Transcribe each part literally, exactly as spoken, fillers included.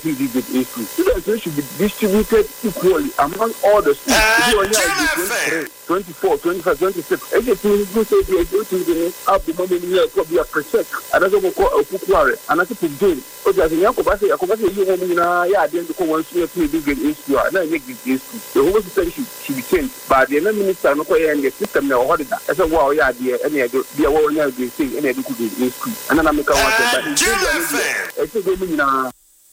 P D grade A schools. Students should be distributed equally among all the schools. If you are twenty-four, twenty-five, twenty-six, everything you say they go to the up the moment you could be a protect. Another one called a Pukware, another Pugin. Okay, as a Yakobasi, Yakobasi, you want me now, yeah, then to come one school to be grade A school, and I make this A school. The whole system should, should be changed. But the minister, no, and the system now, what is that? As a wow, yeah, dear, and I do be a war now, they say, and I do A school. And then I make a one, but it's a good now.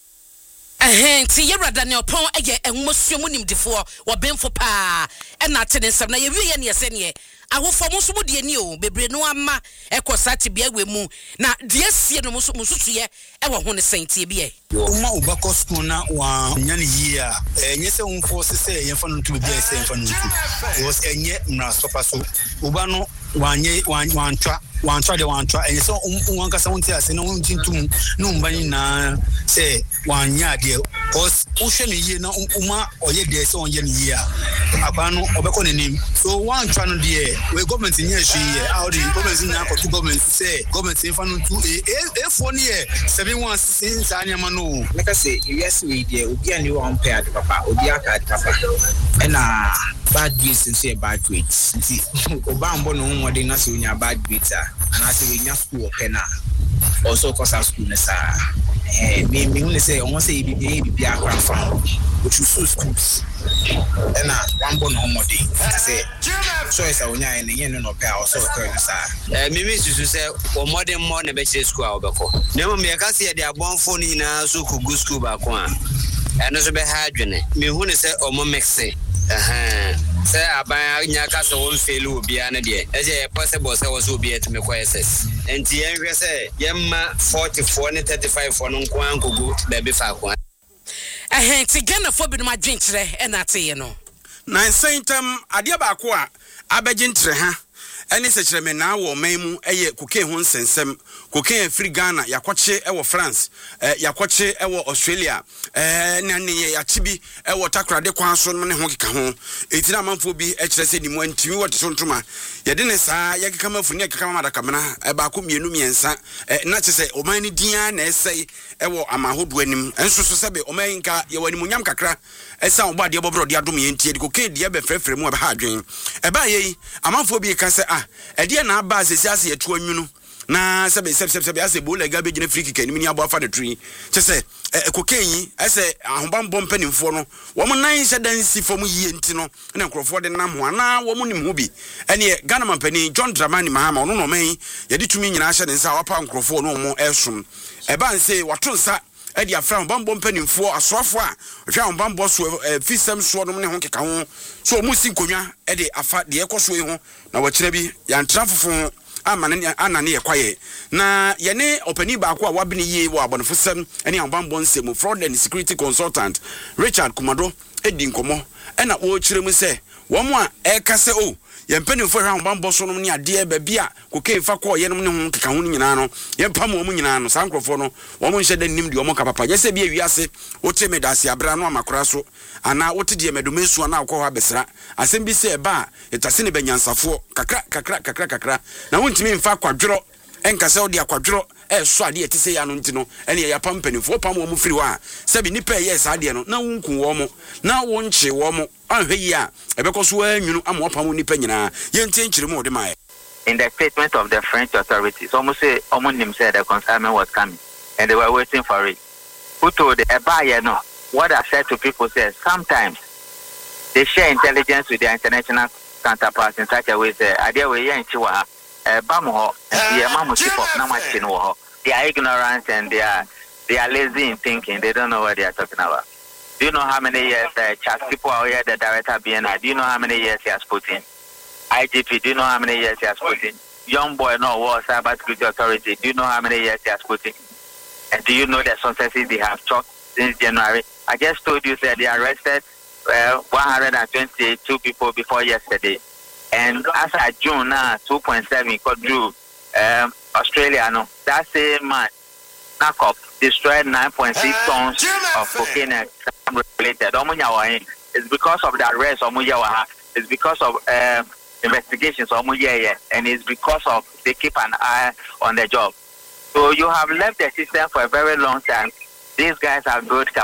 Eh, ti yera Daniel Pon eye enwosuo munim difo wo benfo pa e na tene nsem na ye wie ne yese ne awofo mo so mo de ani o bebre no ama ekosa te bia we mu na de asie no mo so musutuye e wo ho ne sentie bia uma ubako school na wa nyane yi a enye se unfo se se ye fa no tu bia se fa no tu was enye mra sopa so uba no wanye wantwa wantwa de wantwa enye se unwanka sa unti ase na untintum no mbani na se wanya de cause uhwe ne yi na uma oye de se onye ne yi a akwa no obeko ne nim so wantwa no de we government nye hwe ye how the government nya ko to government say government fa no tu e e fo ne ye seven one six anya ma no make say yes we dey obi ani one pair de papa obi aka papa e na bad grades and say bad grades nti obambo no nwode na se onya bad grades a na se we nya school okena also cause school na sa eh me me hu say won say bi bi bi akwa fa which is schools and na wambo no nwode say choice a onya en yen no pair also okena sa eh me me susu say o modern mo na be che school a obeko na mo me ka se de abonfo ni na so ku go school ba ko a eno so be ha adwene me hu ne say o mo mixe eh say aban nya ka so won fail obi an de e je possible say was obi et me ko S S enti en hwe say yemma forty-four ne thirty-five for no nko ankogo be be fa ko eh ti Ghana fo bi no ma dwenkyere e na te ye no na sentam ade ba ko a abegyenkyere ha eni se kyere me na wo man mu eye koke ho nsensem koke free Ghana yakwache e wo France eh yakwache e wo Australia eh na ne ye yachibi e wo takrade kwan so ne ho keka ho etina amanfo bi e kyere se ni mu antimi wo tontoma ye de ne saa ye keka mafu ne keka mamada kamana e ba ko mienu miensa eh na kyese o man ni dia na esei e wo amahodo anim enso so sebe o man nka ye wani munyam kakra esa wo ba de bobro de adom ye ntie de koke de be frefre mu e ba ha adwen e ba ye amanfo bi ka se ah ede na aba asesi ase yetu anwunu na sebe sebe sebe ase bola ga begine free kick ni mini abo afa the tree chese kokenyi ase ahobambo mpanimfo no wo mo nan hye dan si fom yie nti no na nkrofo de nam ho na wo mo nim ho bi ene Ghana mampani John Dramani Mahama ono no man ye de tumi nyina hye ne nsa wapa nkrofo no mo esom e ba nse wato nsa e dia fra ahobambo mpanimfo asoafo a hwa ahobambo so fisem so no ne ho keka ho so mu si nkonwa e de afa de ekoso yi ho na wakire bi ya ntra fofo amane anane yakwaye na yene opani ba ko a wabene ye wo abonfosem ene ahobambo nsem fraud and security consultant Richard Kumado edi nkomo e na wo kire mu se wo mo a e ka se o yempeni fo hwa ahobambo so no ne ade ba bia koke fa ko ye no ne ho keka ho nyina no yempam wo mu nyina no sankrofo no wo mo nhye da nim de wo mo kapapa ye se bia wiase wo te medase abra no amakora so ana wo te de medomesu ana akwa abesra asem bi se ba etase ne banyansafo kakra kakra kakra kakra na wontimi mfa kwadworo enka se wo de akwadworo e so ade etise ya no ntino ene ya pampanifo pam wo mu firi wa sebi nipa ye sa ade no na wonku wo mo na wonche wo mo anhwe yi a ebekoso anwunu ama pam nipa nyina ye ntie nkyire mo de mai. In the statement of the French authorities, almost say almost them said the consignment was coming and they were waiting for it. Who told the buyer no? What I said to people says sometimes they share intelligence with their international counterparts in such a way that idea we in Chihuahua, Bamuho, the Mamuship of Namachin, they are ignorant and they are they are lazy in thinking. They don't know what they are talking about. Do you know how many years uh, Charles people are here, the director B N I? Do you know how many years he has put in? I G P, do you know how many years he has put in? Young boy, no, war, cyber security authority, do you know how many years he has put in? And do you know the successes they have chalked since January? I just told you that they arrested uh, one hundred twenty-two people before yesterday. And as of June now, two point seven got through um, Australia. No, that same man, knock up, destroyed nine point six tons of cocaine and related. It's because of the arrest of Muyawa. It's because of uh, investigations of Muyawa. And it's because of they keep an eye on the job. So you have left the system for a very long time. These guys are good